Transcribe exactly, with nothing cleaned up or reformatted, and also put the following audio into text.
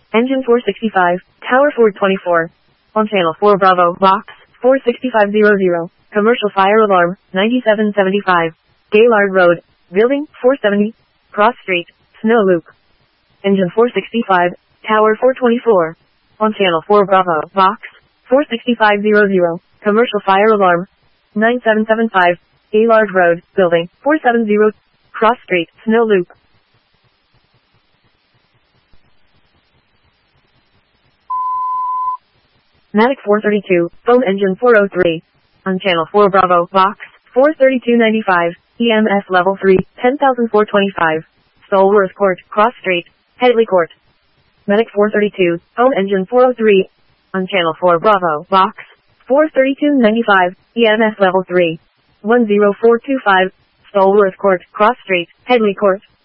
Engine four sixty-five, Tower four twenty-four. On channel four Bravo, box, four sixty-five hundred. Commercial fire alarm, ninety-seven seventy-five. Gaylord Road, building, four seventy. Cross Street, Snow Loop. Engine four sixty-five, Tower four twenty-four. On channel four Bravo, box, four sixty-five hundred. Commercial fire alarm, nine seven seven five. Gaylord Road, building, four seventy. Cross Street, Snow Loop. Matic four thirty-two, phone engine four oh three. On channel four Bravo, box, four thirty-two ninety-five. E M S level three, ten thousand four hundred twenty-five. Stolworth Court, Cross Street, Headley Court. Medic four thirty-two, phone engine four oh three. On channel four Bravo, box, four thirty-two ninety-five. E M S level three, one oh four two five. Stolworth Court, Cross Street, Headley Court.